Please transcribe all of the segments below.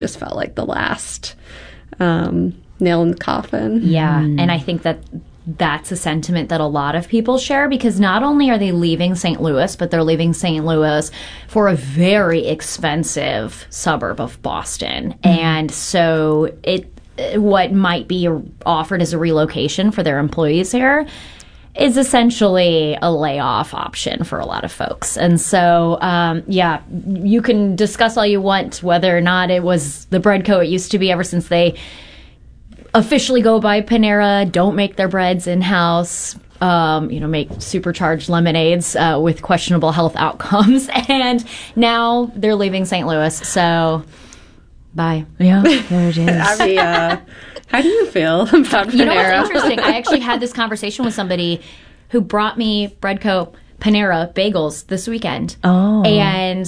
just felt like the last nail in the coffin. Yeah, and I think that that's a sentiment that a lot of people share, because not only are they leaving St. Louis, but they're leaving St. Louis for a very expensive suburb of Boston. And so what might be offered as a relocation for their employees here is essentially a layoff option for a lot of folks. And so, yeah, you can discuss all you want whether or not it was the bread co. It used to be, ever since they officially go by Panera, don't make their breads in-house, make supercharged lemonades with questionable health outcomes. And now they're leaving St. Louis, so bye. Yeah, there it is. Abby, how do you feel about Panera? You know what's interesting? I actually had this conversation with somebody who brought me Breadco Panera bagels this weekend. Oh. And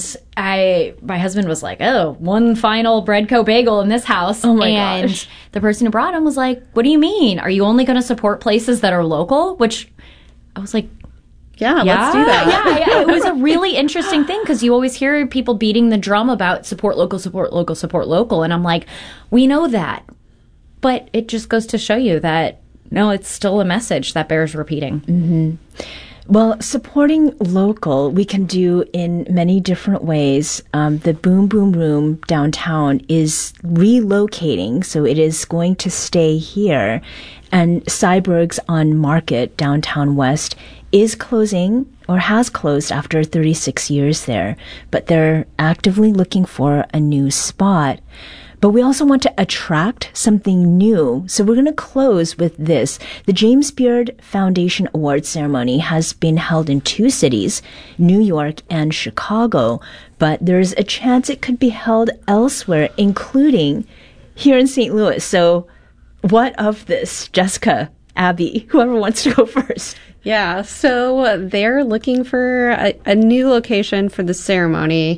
my husband was like, oh, one final Breadco bagel in this house. Oh my and gosh. the person who brought him was like, what do you mean? Are you only going to support places that are local? Which I was like, yeah, let's do that. Yeah. It was a really interesting thing, because you always hear people beating the drum about support local, support local, support local. And I'm like, we know that. But it just goes to show you that, no, it's still a message that bears repeating. Mm-hmm. Well, supporting local, we can do in many different ways. The Boom Boom Room downtown is relocating, so it is going to stay here. And Cyberg's on Market, downtown West, is closing or has closed after 36 years there. But they're actively looking for a new spot. But we also want to attract something new. So we're going to close with this. The James Beard Foundation Awards ceremony has been held in 2 cities, New York and Chicago. But there's a chance it could be held elsewhere, including here in St. Louis. So what of this? Jessica, Abby, whoever wants to go first. Yeah, so they're looking for a new location for the ceremony.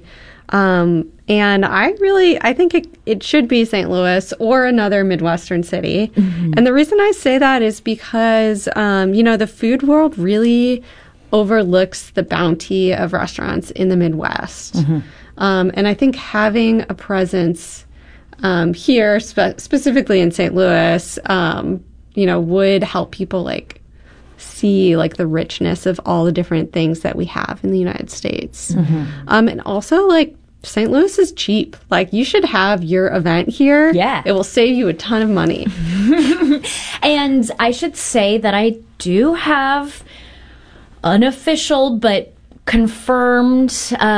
And I think it should be St. Louis or another Midwestern city. Mm-hmm. And the reason I say that is because, the food world really overlooks the bounty of restaurants in the Midwest. Mm-hmm. And I think having a presence here, specifically in St. Louis, would help people see the richness of all the different things that we have in the United States. Mm-hmm. And also St. Louis is cheap. You should have your event here. Yeah. It will save you a ton of money. And I should say that I do have unofficial but confirmed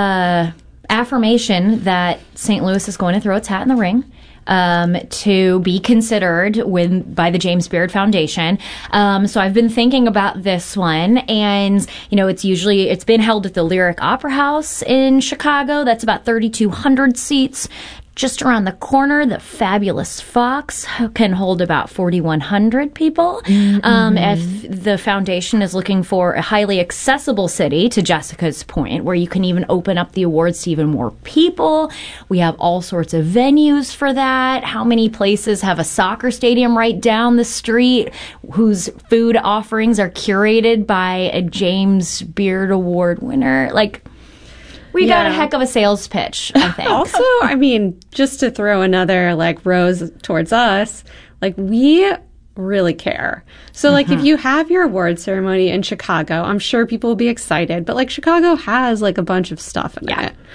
affirmation that St. Louis is going to throw its hat in the ring. To be considered by the James Beard Foundation. So I've been thinking about this one, and it's been held at the Lyric Opera House in Chicago. That's about 3,200 seats. Just around the corner, the Fabulous Fox can hold about 4,100 people. Mm-hmm. If the foundation is looking for a highly accessible city, to Jessica's point, where you can even open up the awards to even more people, we have all sorts of venues for that. How many places have a soccer stadium right down the street whose food offerings are curated by a James Beard Award winner? We got a heck of a sales pitch, I think. Also, just to throw another rose towards us, we really care. So if you have your award ceremony in Chicago, I'm sure people will be excited, but Chicago has a bunch of stuff in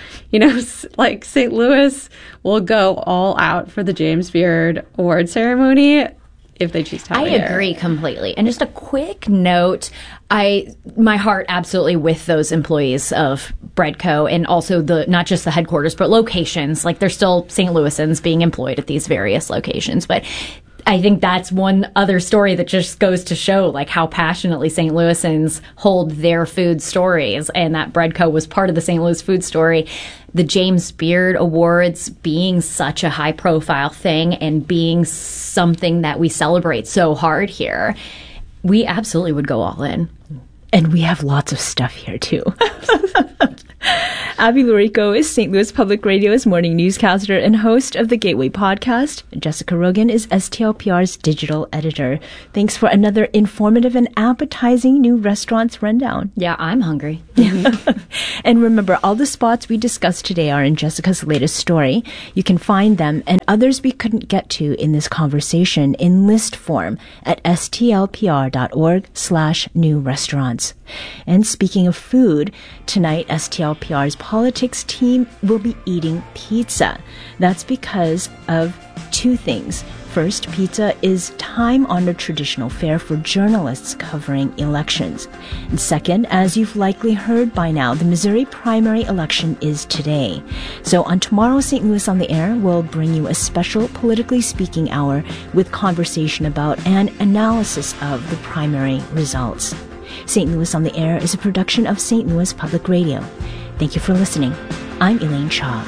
it. St. Louis will go all out for the James Beard Award ceremony if they choose to have it. I agree completely. And just a quick note, my heart absolutely with those employees of Breadco, and also not just the headquarters, but locations. There's still St. Louisans being employed at these various locations. But I think that's one other story that just goes to show how passionately St. Louisans hold their food stories, and that Breadco was part of the St. Louis food story. The James Beard Awards being such a high profile thing and being something that we celebrate so hard here, we absolutely would go all in. And we have lots of stuff here too. Abby Lurico is St. Louis Public Radio's morning newscaster and host of the Gateway Podcast. Jessica Rogan is STLPR's digital editor. Thanks for another informative and appetizing new restaurants rundown. Yeah, I'm hungry. And remember, all the spots we discussed today are in Jessica's latest story. You can find them and others we couldn't get to in this conversation in list form at stlpr.org/new restaurants. And speaking of food, tonight STLPR's politics team will be eating pizza. That's because of two things. First, pizza is time-honored traditional fare for journalists covering elections. And second, as you've likely heard by now, the Missouri primary election is today. So on tomorrow's St. Louis on the Air, we'll bring you a special Politically Speaking hour with conversation about and analysis of the primary results. St. Louis on the Air is a production of St. Louis Public Radio. Thank you for listening. I'm Elaine Shaw.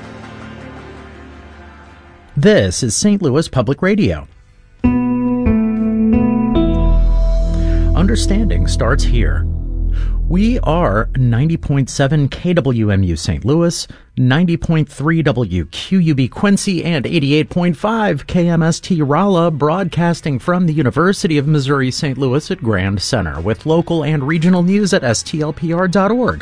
This is St. Louis Public Radio. Understanding starts here. We are 90.7 KWMU St. Louis, 90.3 WQUB Quincy, and 88.5 KMST Rolla, broadcasting from the University of Missouri St. Louis at Grand Center, with local and regional news at stlpr.org.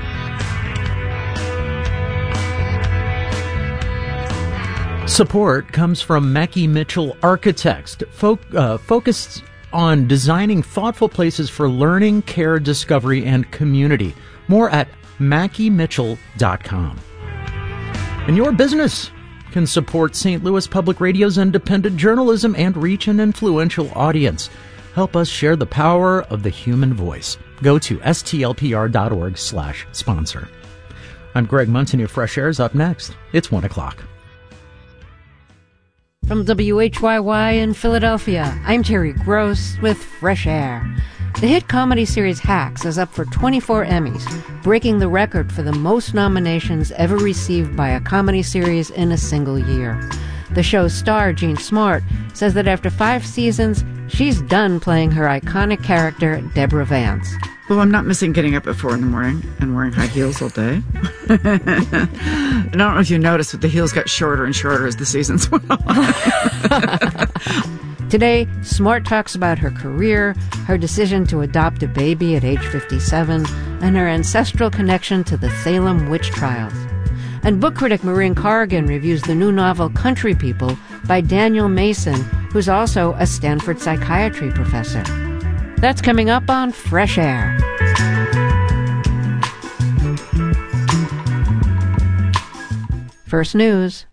Support comes from Mackie Mitchell Architects, focused on designing thoughtful places for learning, care, discovery, and community. More at mackiemitchell.com. And your business can support St. Louis Public Radio's independent journalism and reach an influential audience. Help us share the power of the human voice. Go to stlpr.org/sponsor. I'm Greg Munson. Fresh Air is up next. It's 1 o'clock. From WHYY in Philadelphia, I'm Terry Gross with Fresh Air. The hit comedy series Hacks is up for 24 Emmys, breaking the record for the most nominations ever received by a comedy series in a single year. The show's star, Jean Smart, says that after 5 seasons, she's done playing her iconic character, Deborah Vance. Well, I'm not missing getting up at 4 in the morning and wearing high heels all day. I don't know if you noticed, but the heels got shorter and shorter as the seasons went on. Today, Smart talks about her career, her decision to adopt a baby at age 57, and her ancestral connection to the Salem witch trials. And book critic Maureen Corrigan reviews the new novel Country People by Daniel Mason, who's also a Stanford psychiatry professor. That's coming up on Fresh Air. First News.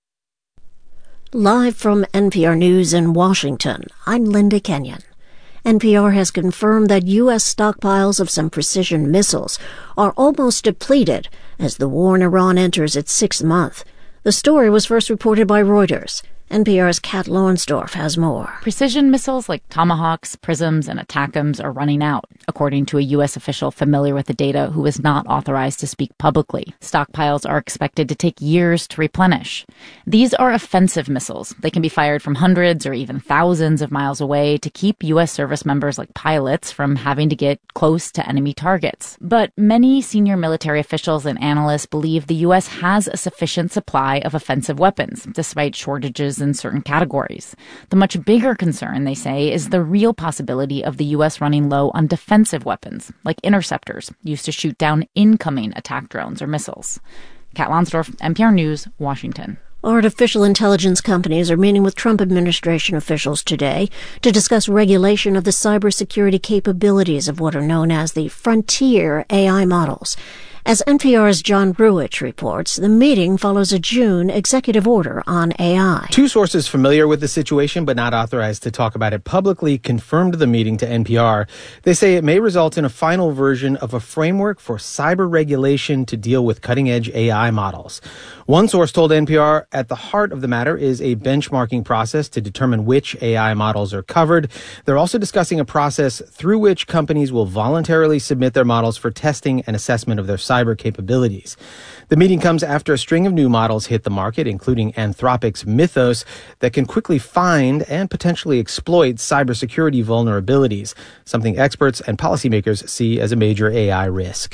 Live from NPR News in Washington, I'm Linda Kenyon. NPR has confirmed that U.S. stockpiles of some precision missiles are almost depleted as the war in Iran enters its 6th month. The story was first reported by Reuters. NPR's Kat Lawrensdorf has more. Precision missiles like Tomahawks, Prisms, and ATACMS are running out, according to a U.S. official familiar with the data who is not authorized to speak publicly. Stockpiles are expected to take years to replenish. These are offensive missiles. They can be fired from hundreds or even thousands of miles away to keep U.S. service members like pilots from having to get close to enemy targets. But many senior military officials and analysts believe the U.S. has a sufficient supply of offensive weapons, despite shortages in certain categories. The much bigger concern, they say, is the real possibility of the U.S. running low on defensive weapons, like interceptors, used to shoot down incoming attack drones or missiles. Kat Lawrensdorf, NPR News, Washington. Artificial intelligence companies are meeting with Trump administration officials today to discuss regulation of the cybersecurity capabilities of what are known as the frontier AI models. As NPR's John Ruich reports, the meeting follows a June executive order on AI. Two sources familiar with the situation but not authorized to talk about it publicly confirmed the meeting to NPR. They say it may result in a final version of a framework for cyber regulation to deal with cutting-edge AI models. One source told NPR at the heart of the matter is a benchmarking process to determine which AI models are covered. They're also discussing a process through which companies will voluntarily submit their models for testing and assessment of their cyber capabilities. The meeting comes after a string of new models hit the market, including Anthropic's Mythos, that can quickly find and potentially exploit cybersecurity vulnerabilities, something experts and policymakers see as a major AI risk.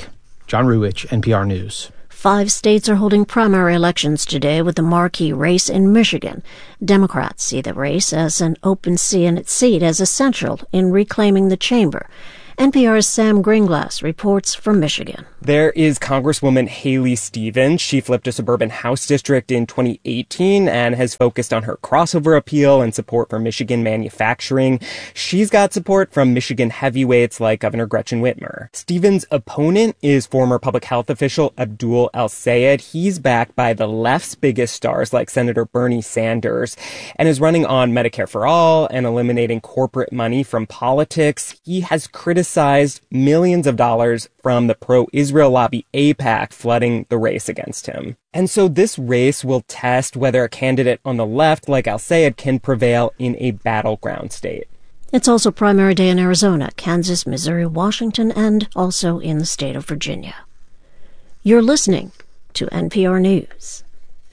John Ruwich, NPR News. 5 states are holding primary elections today with the marquee race in Michigan. Democrats see the race as an open Senate seat as essential in reclaiming the chamber. NPR's Sam Greenglass reports from Michigan. There is Congresswoman Haley Stevens. She flipped a suburban House district in 2018 and has focused on her crossover appeal and support for Michigan manufacturing. She's got support from Michigan heavyweights like Governor Gretchen Whitmer. Stevens' opponent is former public health official Abdul El-Sayed. He's backed by the left's biggest stars like Senator Bernie Sanders and is running on Medicare for All and eliminating corporate money from politics. He has criticized millions of dollars from the pro-Israel lobby AIPAC flooding the race against him. And so this race will test whether a candidate on the left like El-Sayed can prevail in a battleground state. It's also primary day in Arizona, Kansas, Missouri, Washington, and also in the state of Virginia. You're listening to NPR News.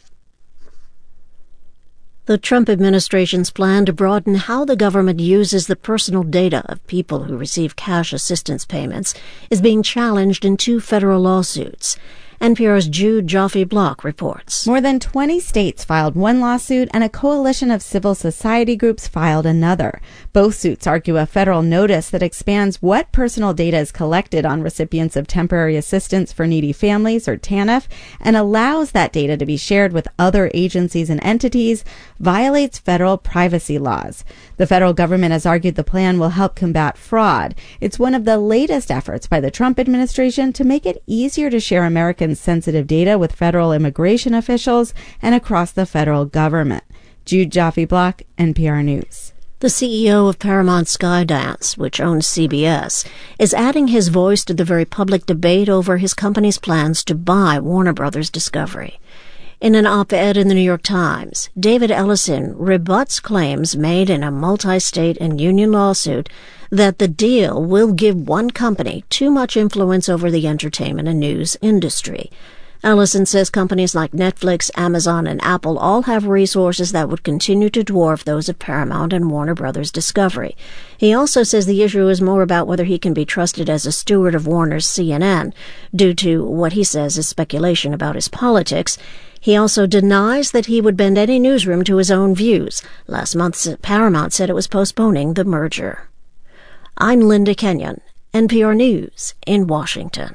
The Trump administration's plan to broaden how the government uses the personal data of people who receive cash assistance payments is being challenged in 2 federal lawsuits. NPR's Jude Joffe-Block reports. More than 20 states filed one lawsuit and a coalition of civil society groups filed another. Both suits argue a federal notice that expands what personal data is collected on recipients of temporary assistance for needy families, or TANF, and allows that data to be shared with other agencies and entities, violates federal privacy laws. The federal government has argued the plan will help combat fraud. It's one of the latest efforts by the Trump administration to make it easier to share American sensitive data with federal immigration officials and across the federal government. Jude Joffe-Block, NPR News. The CEO of Paramount Skydance, which owns CBS, is adding his voice to the very public debate over his company's plans to buy Warner Brothers Discovery. In an op-ed in the New York Times, David Ellison rebuts claims made in a multi-state and union lawsuit that the deal will give one company too much influence over the entertainment and news industry. Ellison says companies like Netflix, Amazon, and Apple all have resources that would continue to dwarf those of Paramount and Warner Brothers Discovery. He also says the issue is more about whether he can be trusted as a steward of Warner's CNN, due to what he says is speculation about his politics. He also denies that he would bend any newsroom to his own views. Last month, Paramount said it was postponing the merger. I'm Linda Kenyon, NPR News in Washington.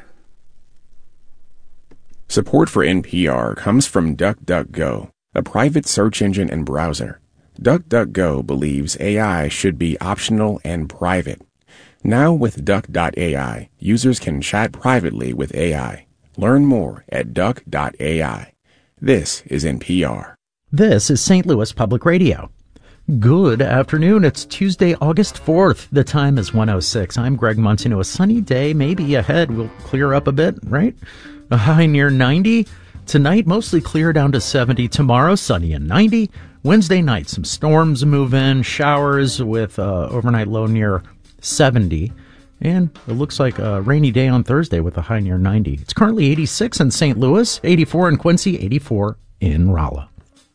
Support for NPR comes from DuckDuckGo, a private search engine and browser. DuckDuckGo believes AI should be optional and private. Now with Duck.ai, users can chat privately with AI. Learn more at Duck.ai. This is NPR. This is St. Louis Public Radio. Good afternoon. It's Tuesday, August 4th. The time is 1:06. I'm Greg Montino. A sunny day, maybe ahead. We'll clear up a bit, right? A high near 90. Tonight, mostly clear down to 70. Tomorrow, sunny and 90. Wednesday night, some storms move in, showers with overnight low near 70. And it looks like a rainy day on Thursday with a high near 90. It's currently 86 in St. Louis, 84 in Quincy, 84 in Rolla.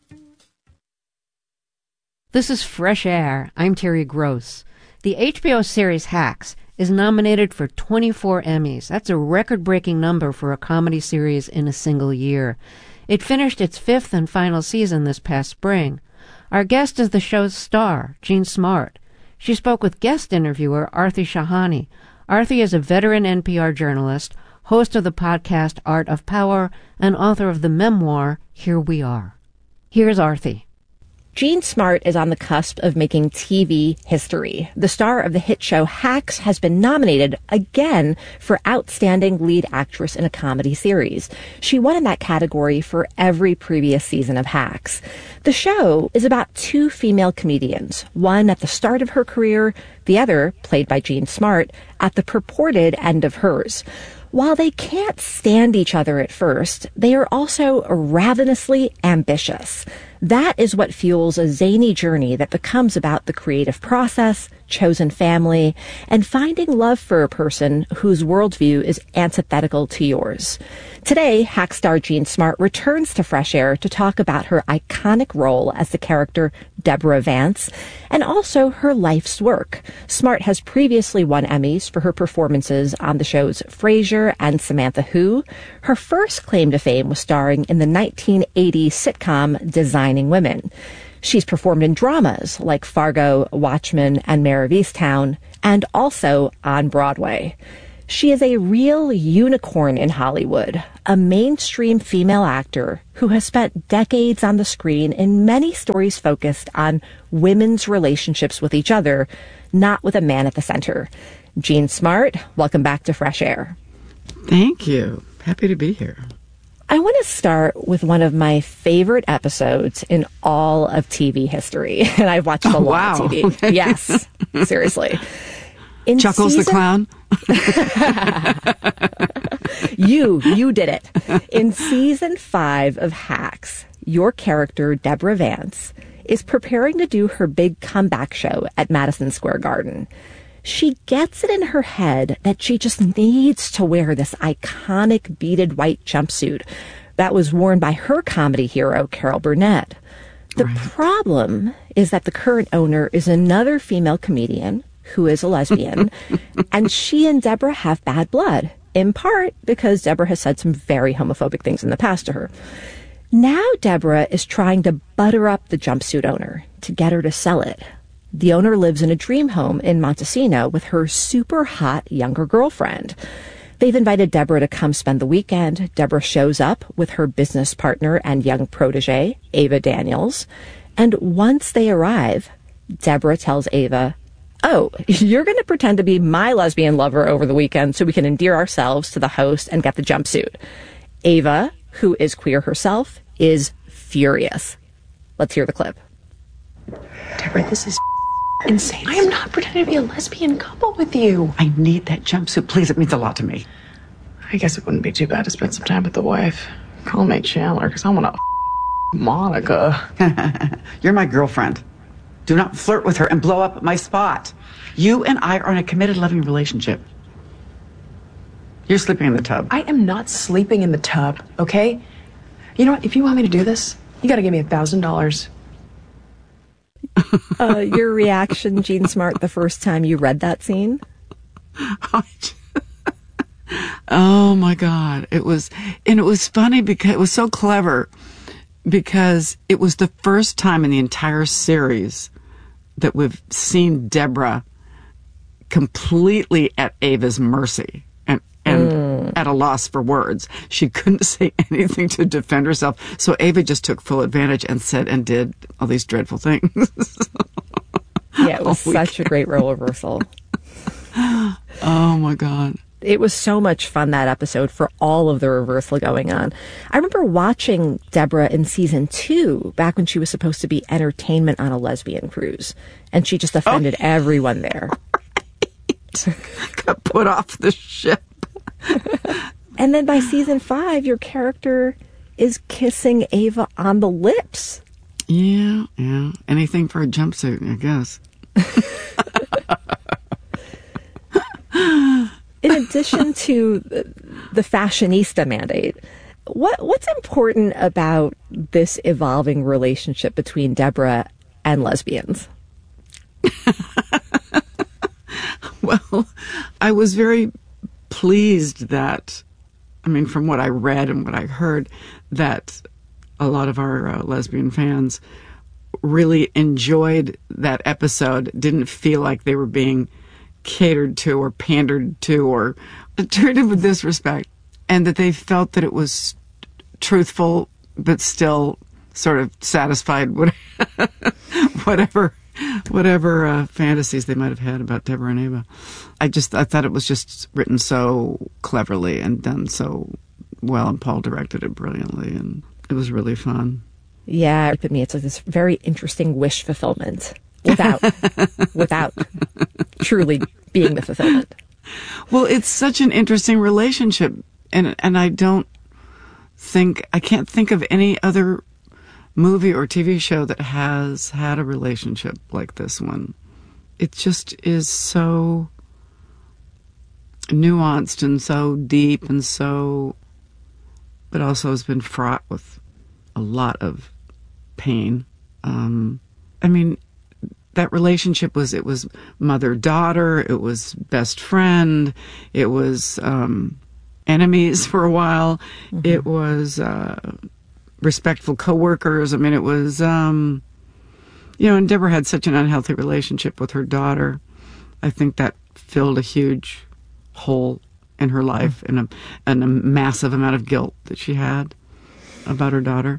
This is Fresh Air. I'm Terry Gross. The HBO series Hacks is nominated for 24 Emmys. That's a record-breaking number for a comedy series in a single year. It finished its 5th and final season this past spring. Our guest is the show's star, Jean Smart. She spoke with guest interviewer Arthi Shahani. Arthi is a veteran NPR journalist, host of the podcast Art of Power, and author of the memoir Here We Are. Here's Arthi. Jean Smart is on the cusp of making TV history. The star of the hit show Hacks has been nominated again for Outstanding Lead Actress in a Comedy Series. She won in that category for every previous season of Hacks. The show is about 2 female comedians, one at the start of her career, the other, played by Jean Smart, at the purported end of hers. While they can't stand each other at first, they are also ravenously ambitious. That is what fuels a zany journey that becomes about the creative process, chosen family, and finding love for a person whose worldview is antithetical to yours. Today, Hack star Jean Smart returns to Fresh Air to talk about her iconic role as the character Deborah Vance, and also her life's work. Smart has previously won Emmys for her performances on the shows Frasier and Samantha Who. Her first claim to fame was starring in the 1980 sitcom Designing Women. She's performed in dramas like Fargo, Watchmen, and Mare of Easttown, and also on Broadway. She is a real unicorn in Hollywood, a mainstream female actor who has spent decades on the screen in many stories focused on women's relationships with each other, not with a man at the center. Jean Smart, welcome back to Fresh Air. Thank you. Happy to be here. I want to start with one of my favorite episodes in all of TV history. And I've watched a lot of TV. Yes, seriously. In Chuckles the Clown? You did it. In season 5 of Hacks, your character, Deborah Vance, is preparing to do her big comeback show at Madison Square Garden. She gets it in her head that she just needs to wear this iconic beaded white jumpsuit that was worn by her comedy hero, Carol Burnett. The problem is that the current owner is another female comedian who is a lesbian, and she and Deborah have bad blood, in part because Deborah has said some very homophobic things in the past to her. Now Deborah is trying to butter up the jumpsuit owner to get her to sell it. The owner lives in a dream home in Montesino with her super hot younger girlfriend. They've invited Deborah to come spend the weekend. Deborah shows up with her business partner and young protege, Ava Daniels. And once they arrive, Deborah tells Ava, "Oh, you're going to pretend to be my lesbian lover over the weekend so we can endear ourselves to the host and get the jumpsuit." Ava, who is queer herself, is furious. Let's hear the clip. Deborah, this is insane. I am not pretending to be a lesbian couple with you. I need that jumpsuit, please. It means a lot to me. I guess it wouldn't be too bad to spend some time with the wife. Call me Chandler, because I want to Monica. You're my girlfriend. Do not flirt with her and blow up my spot. You and I are in a committed, loving relationship. You're sleeping in the tub. I am not sleeping in the tub, okay? You know what? If you want me to do this, you got to give me $1,000. Your reaction, Jean Smart, the first time you read that scene? Oh my God. It was funny because it was so clever because it was the first time in the entire series that we've seen Deborah completely at Ava's mercy and at a loss for words. She couldn't say anything to defend herself. So Ava just took full advantage and said and did all these dreadful things. Yeah, it was such a great role reversal. Oh my God. It was so much fun, that episode, for all of the reversal going on. I remember watching Deborah in season 2, back when she was supposed to be entertainment on a lesbian cruise. And she just offended everyone there. Got put off the ship. And then by season 5, your character is kissing Ava on the lips. Yeah. Anything for a jumpsuit, I guess. In addition to the fashionista mandate, what's important about this evolving relationship between Deborah and lesbians? Well, I was very pleased that, from what I read and what I heard, that a lot of our lesbian fans really enjoyed that episode, didn't feel like they were being catered to or pandered to or treated with disrespect, and that they felt that it was truthful but still sort of satisfied whatever fantasies they might have had about Deborah and Ava. I thought it was just written so cleverly and done so well, and Paul directed it brilliantly, and it was really fun. Yeah, for me, it's like this very interesting wish fulfillment without truly being the fulfillment. Well, it's such an interesting relationship, and I can't think of any other movie or TV show that has had a relationship like this one. It just is so nuanced and so deep and so, but also has been fraught with a lot of pain. I mean, that relationship was, it was mother-daughter, it was best friend, it was enemies for a while, it was respectful coworkers. I mean, it was, and Deborah had such an unhealthy relationship with her daughter. I think that filled a huge hole in her life and a massive amount of guilt that she had about her daughter.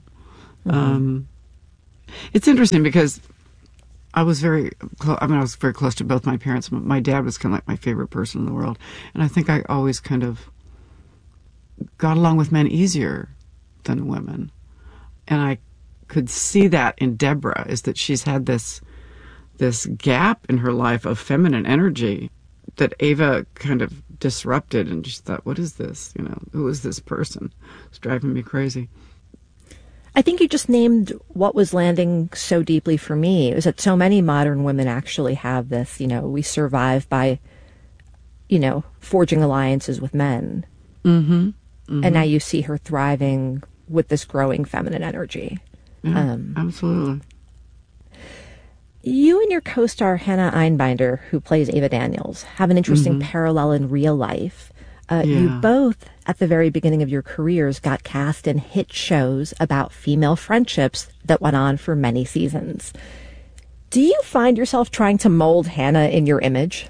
It's interesting because I was very close to both my parents. My dad was kind of like my favorite person in the world. And I think I always kind of got along with men easier than women. And I could see that in Deborah, is that she's had this gap in her life of feminine energy that Ava kind of disrupted, and just thought, what is this? Who is this person? It's driving me crazy. I think you just named what was landing so deeply for me. It was that so many modern women actually have this, we survive by, forging alliances with men. And now you see her thriving with this growing feminine energy. Yeah, absolutely. You and your co-star Hannah Einbinder, who plays Ava Daniels, have an interesting parallel in real life. You both, at the very beginning of your careers, got cast in hit shows about female friendships that went on for many seasons. Do you find yourself trying to mold Hannah in your image?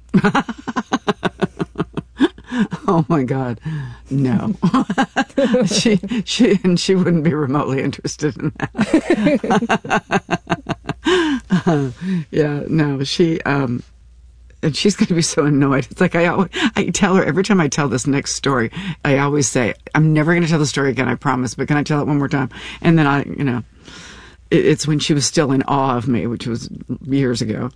Oh my God, no. she wouldn't be remotely interested in that. She and she's going to be so annoyed. It's like I tell her every time I tell this next story, I always say, I'm never going to tell the story again, I promise, but can I tell it one more time? And then it's when she was still in awe of me, which was years ago.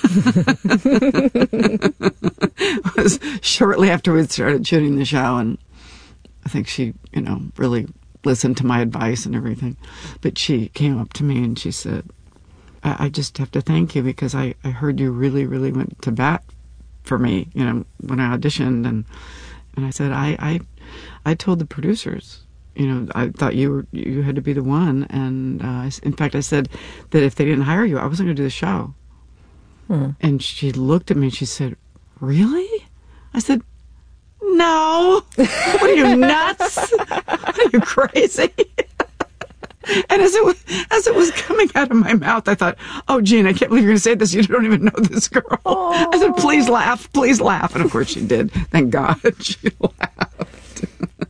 It was shortly after we started shooting the show, and I think she, really listened to my advice and everything. But she came up to me and she said, I just have to thank you, because I heard you really, really went to bat for me, when I auditioned. And I said, I told the producers, I thought you had to be the one. And in fact, I said that if they didn't hire you, I wasn't going to do the show. And she looked at me and she said, really? I said, no. What are you, nuts? What are you, crazy? And as it was coming out of my mouth, I thought, oh, Jean, I can't believe you're going to say this. You don't even know this girl. Aww. I said, please laugh, please laugh. And of course she did. Thank God she laughed.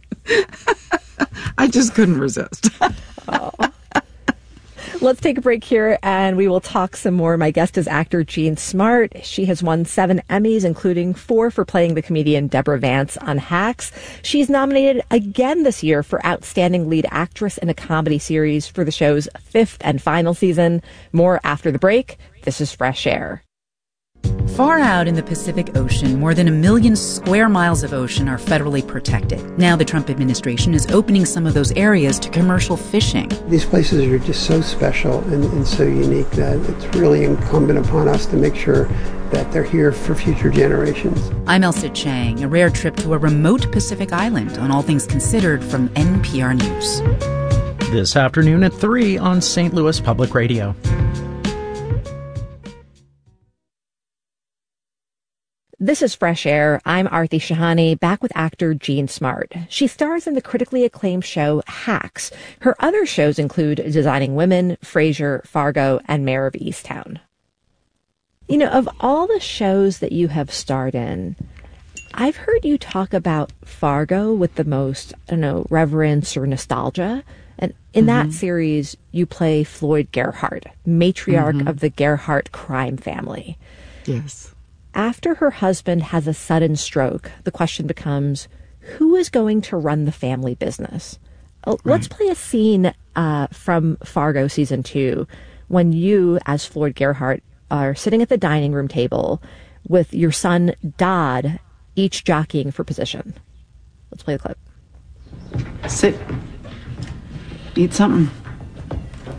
I just couldn't resist. Let's take a break here and we will talk some more. My guest is actor Jean Smart. She has won 7 Emmys, including 4 for playing the comedian Deborah Vance on Hacks. She's nominated again this year for Outstanding Lead Actress in a Comedy Series for the show's 5th and final season. More after the break. This is Fresh Air. Far out in the Pacific Ocean, more than 1 million square miles of ocean are federally protected. Now the Trump administration is opening some of those areas to commercial fishing. These places are just so special and so unique that it's really incumbent upon us to make sure that they're here for future generations. I'm Elsa Chang, a rare trip to a remote Pacific island on All Things Considered from NPR News. This afternoon at 3 on St. Louis Public Radio. This is Fresh Air. I'm Aarti Shahani, back with actor Jean Smart. She stars in the critically acclaimed show Hacks. Her other shows include Designing Women, Frasier, Fargo, and Mayor of Easttown. Of all the shows that you have starred in, I've heard you talk about Fargo with the most, reverence or nostalgia. And in that series, you play Floyd Gerhardt, matriarch of the Gerhardt crime family. Yes. After her husband has a sudden stroke, the question becomes, who is going to run the family business? Right. Let's play a scene from Fargo season 2 when you, as Floyd Gerhardt, are sitting at the dining room table with your son, Dodd, each jockeying for position. Let's play the clip. Sit. Eat something.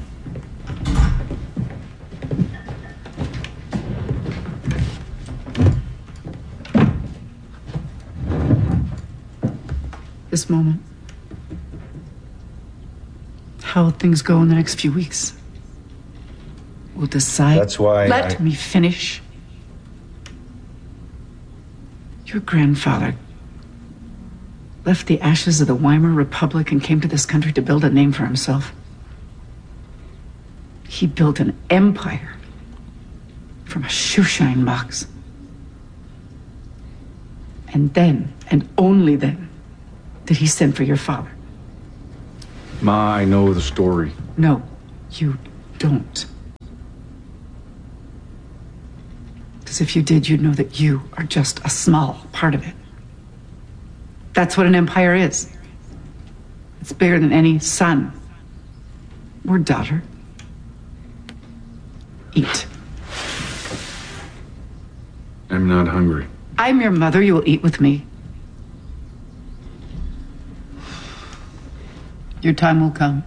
this moment. How things go in the next few weeks. We'll decide. That's why Let me finish. Your grandfather left the ashes of the Weimar Republic and came to this country to build a name for himself. He built an empire from a shoeshine box. And then, and only then, did he send for your father. Ma, I know the story. No, you don't. Because if you did, you'd know that you are just a small part of it. That's what an empire is. It's bigger than any son or daughter. Eat. I'm not hungry. I'm your mother. You will eat with me. Your time will come.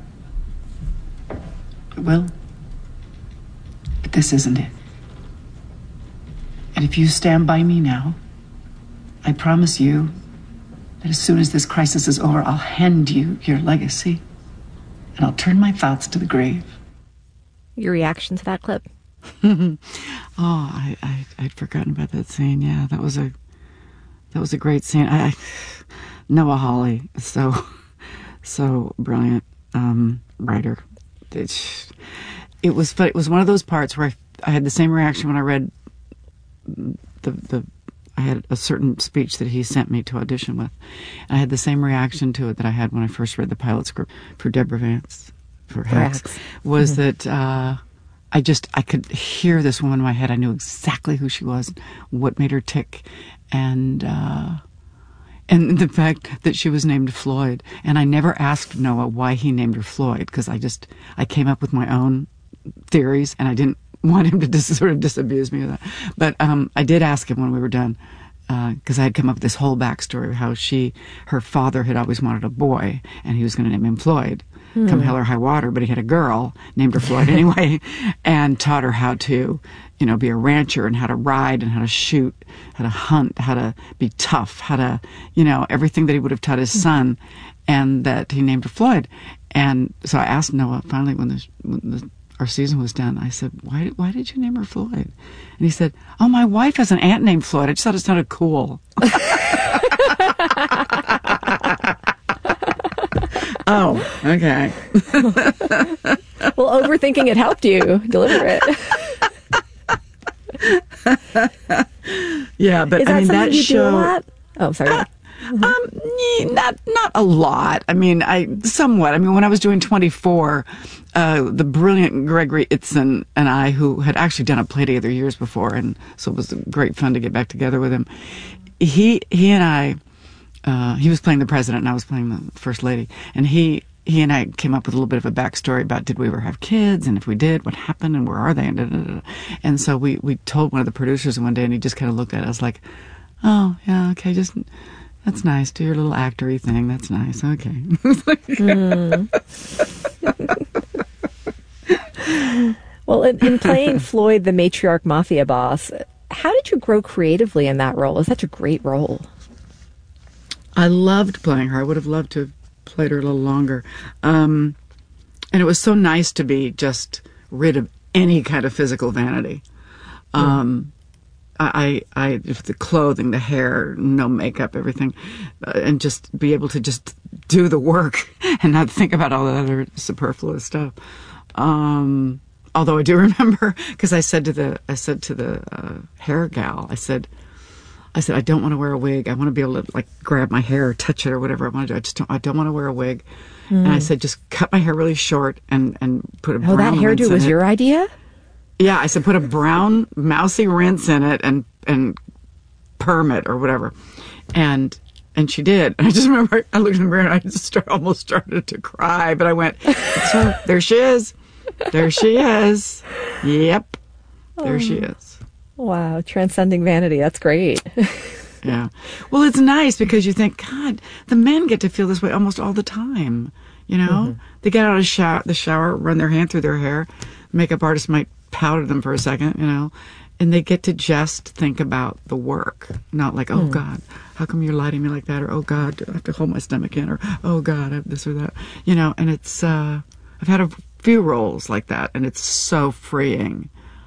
It will. But this isn't it. And if you stand by me now, I promise you that as soon as this crisis is over, I'll hand you your legacy. And I'll turn my thoughts to the grave. Your reaction to that clip? I'd forgotten about that scene. Yeah, that was a great scene. Noah Hawley, so brilliant writer. It was one of those parts where I had the same reaction when I read I had a certain speech that he sent me to audition with. I had the same reaction to it that I had when I first read the pilot script for Deborah Vance for Hacks. Was that I could hear this woman in my head. I knew exactly who she was, what made her tick, and the fact that she was named Floyd. And I never asked Noah why he named her Floyd, because I came up with my own theories, and I didn't want him to disabuse me of that. But I did ask him when we were done, because I had come up with this whole backstory of how her father had always wanted a boy, and he was going to name him Floyd. Come hell or high water, but he had a girl, named her Floyd anyway, and taught her how to, be a rancher and how to ride and how to shoot, how to hunt, how to be tough, how to, everything that he would have taught his son, and that he named her Floyd. And so I asked Noah finally when our season was done, I said, why did you name her Floyd? And he said, oh, my wife has an aunt named Floyd. I just thought it sounded cool. Oh, okay. Well, overthinking it helped you deliver it. Yeah, but I mean that you show. Do a lot? Oh, sorry. Not a lot. I mean, somewhat. I mean, when I was doing 24, the brilliant Gregory Itzin and I, who had actually done a play together years before, and so it was great fun to get back together with him. He and I. He was playing the president and I was playing the first lady. And he and I came up with a little bit of a backstory about did we ever have kids? And if we did, what happened? And where are they? And so we told one of the producers one day, and he just kind of looked at us like, oh, yeah, okay, that's nice. Do your little actor-y thing. That's nice. Okay. Well, in playing Floyd, the matriarch mafia boss, how did you grow creatively in that role? It's such a great role. I loved playing her. I would have loved to have played her a little longer. And it was so nice to be just rid of any kind of physical vanity. I the clothing, the hair, no makeup, everything, and just be able to just do the work and not think about all the other superfluous stuff. Although I do remember, because I said to the hair gal, I said, I don't want to wear a wig. I want to be able to grab my hair or touch it or whatever I want to do. I don't want to wear a wig. And I said, just cut my hair really short and put a brown that hairdo was your idea? Yeah, I said, put a brown mousy rinse in it and perm it or whatever. And she did. And I just remember I looked in the mirror and I just almost started to cry. But I went, so there she is. There she is. Yep. There she is. Wow, transcending vanity. That's great. Yeah. Well, it's nice because you think, God, the men get to feel this way almost all the time. They get out of the shower, run their hand through their hair. Makeup artist might powder them for a second, And they get to just think about the work, not like, oh, God, how come you're lighting me like that? Or, oh, God, do I have to hold my stomach in? Or, oh, God, I have this or that. You know, and it's, I've had a few roles like that, and it's so freeing.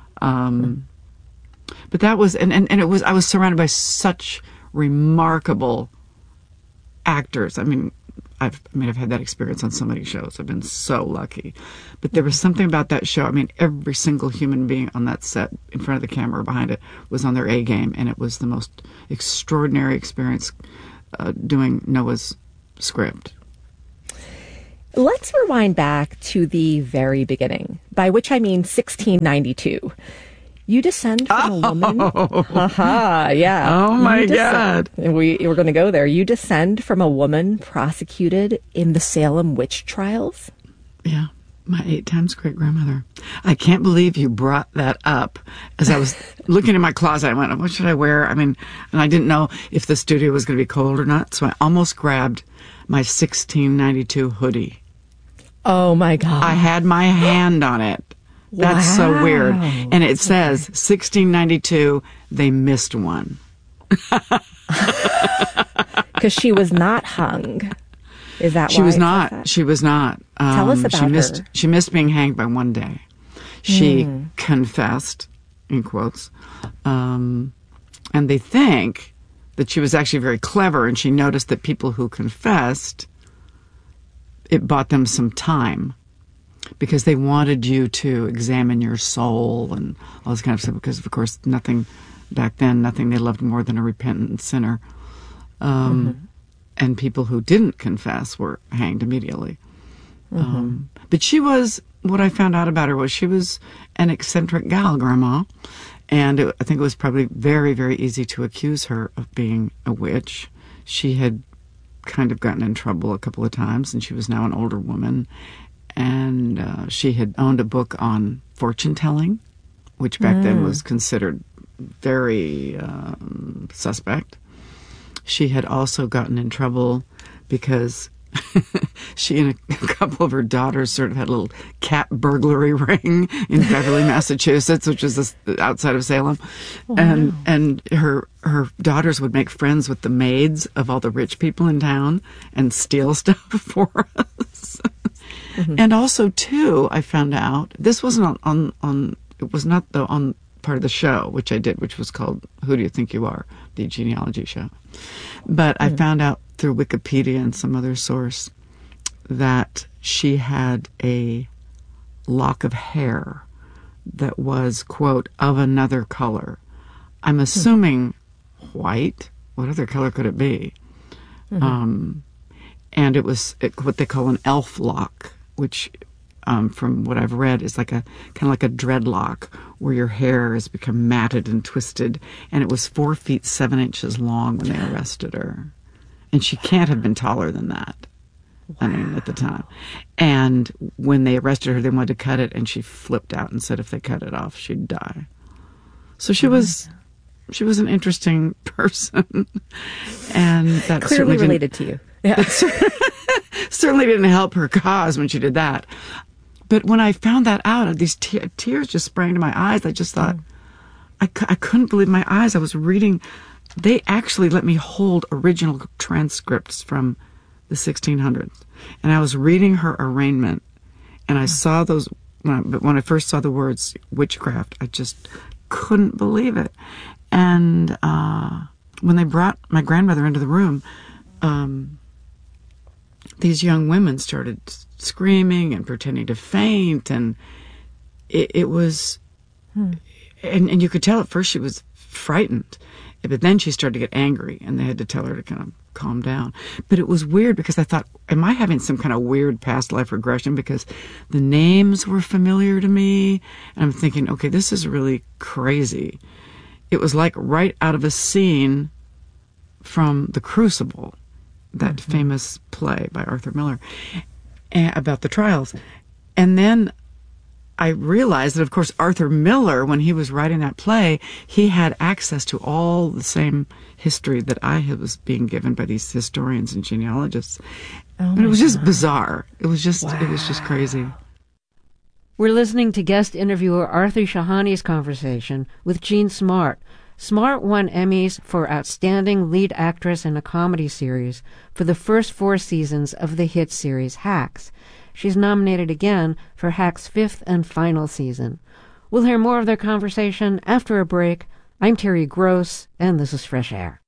But that was, and it was, I was surrounded by such remarkable actors. I mean, I've had that experience on so many shows. I've been so lucky. But there was something about that show. I mean, every single human being on that set, in front of the camera or behind it, was on their A game. And it was the most extraordinary experience doing Noah's script. Let's rewind back to the very beginning, by which I mean 1692. You descend from a woman. Yeah. Oh, my God. We're going to go there. You descend from a woman prosecuted in the Salem witch trials? Yeah. My 8 times great-grandmother. I can't believe you brought that up. As I was looking in my closet, I went, what should I wear? I mean, and I didn't know if the studio was going to be cold or not, so I almost grabbed my 1692 hoodie. Oh, my God. I had my hand on it. That's so weird. And it says 1692, they missed one. Because she was not hung. Is that she why? Was not. She was not. Tell us about her. She missed being hanged by one day. She confessed, in quotes. And they think that she was actually very clever, and she noticed that people who confessed, it bought them some time. Because they wanted you to examine your soul and all this kind of stuff. Because, of course, nothing they loved more than a repentant sinner. And people who didn't confess were hanged immediately. But she was, what I found out about her was she was an eccentric gal, Grandma. And I think it was probably very, very easy to accuse her of being a witch. She had kind of gotten in trouble a couple of times, and she was now an older woman. And she had owned a book on fortune-telling, which back then was considered very suspect. She had also gotten in trouble because she and a couple of her daughters sort of had a little cat burglary ring in Beverly, Massachusetts, which is outside of Salem. Wow. And her daughters would make friends with the maids of all the rich people in town and steal stuff for us. And also, too, I found out, this wasn't on it was not on part of the show, which I did, which was called Who Do You Think You Are? The genealogy show. But I found out through Wikipedia and some other source that she had a lock of hair that was, quote, of another color. I'm assuming white. What other color could it be? And it was what they call an elf lock, which, from what I've read, is like kind of like a dreadlock, where your hair has become matted and twisted. And it was 4 feet 7 inches long when they arrested her, and she can't have been taller than that. Wow. I mean, at the time. And when they arrested her, they wanted to cut it, and she flipped out and said if they cut it off, she'd die. So she was an interesting person, and that clearly related to you. Yeah. Certainly didn't help her cause when she did that. But when I found that out, these tears just sprang to my eyes. I just thought, I couldn't believe my eyes. I was reading. They actually let me hold original transcripts from the 1600s. And I was reading her arraignment, and I saw those, when I first saw the words witchcraft, I just couldn't believe it. And when they brought my grandmother into the room, these young women started screaming and pretending to faint, and it was, and you could tell at first she was frightened, but then she started to get angry, and they had to tell her to kind of calm down. But it was weird because I thought, am I having some kind of weird past life regression? Because the names were familiar to me, and I'm thinking, okay, this is really crazy. It was like right out of a scene from The Crucible, that famous play by Arthur Miller about the trials. And then I realized that, of course, Arthur Miller, when he was writing that play, he had access to all the same history that I was being given by these historians and genealogists. And it was just bizarre. It was just crazy. We're listening to guest interviewer Arthur Shahani's conversation with Jean Smart. Smart won Emmys for Outstanding Lead Actress in a Comedy Series for the first 4 seasons of the hit series Hacks. She's nominated again for Hacks' 5th and final season. We'll hear more of their conversation after a break. I'm Terry Gross, and this is Fresh Air.